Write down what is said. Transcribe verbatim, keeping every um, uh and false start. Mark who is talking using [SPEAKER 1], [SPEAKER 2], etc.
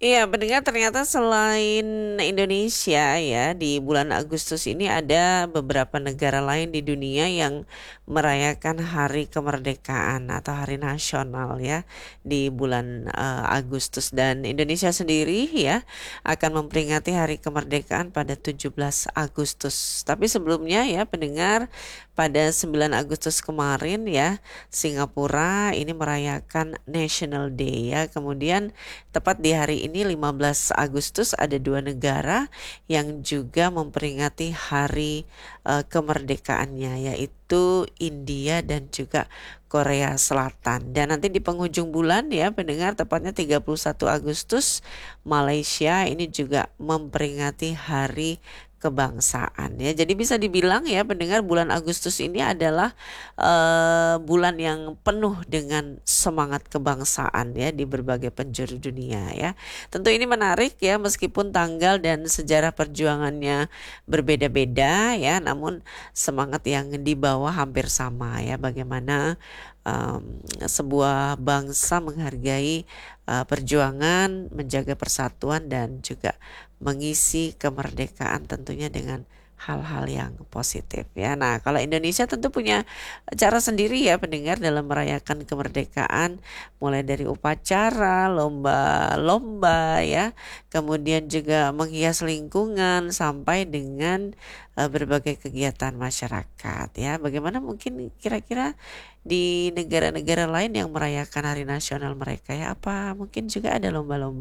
[SPEAKER 1] Iya, pendengar ternyata selain Indonesia ya, di bulan Agustus ini ada beberapa negara lain di dunia yang merayakan Hari Kemerdekaan atau Hari Nasional ya di bulan eh, Agustus, dan Indonesia sendiri ya akan memperingati Hari Kemerdekaan pada tujuh belas Agustus. Tapi sebelumnya ya pendengar, pada sembilan Agustus kemarin ya Singapura ini merayakan National Day ya. Kemudian tepat di hari ini lima belas Agustus ada dua negara yang juga memperingati hari eh, kemerdekaannya, yaitu India dan juga Korea Selatan. Dan nanti di penghujung bulan ya pendengar, tepatnya tiga puluh satu Agustus, Malaysia ini juga memperingati hari kebangsaan ya. Jadi bisa dibilang ya pendengar, bulan Agustus ini adalah eh, bulan yang penuh dengan semangat kebangsaan ya di berbagai penjuru dunia ya. Tentu ini menarik ya, meskipun tanggal dan sejarah perjuangannya berbeda-beda ya, namun semangat yang dibawa hampir sama ya. Bagaimana um, sebuah bangsa menghargai uh, perjuangan, menjaga persatuan dan juga mengisi kemerdekaan tentunya dengan hal-hal yang positif ya. Nah, kalau Indonesia tentu punya cara sendiri ya pendengar dalam merayakan kemerdekaan, mulai dari upacara, lomba-lomba ya, kemudian juga menghias lingkungan sampai dengan eh, berbagai kegiatan masyarakat ya. Bagaimana mungkin kira-kira di negara-negara lain yang merayakan hari nasional mereka ya? Apa mungkin juga ada lomba-lomba?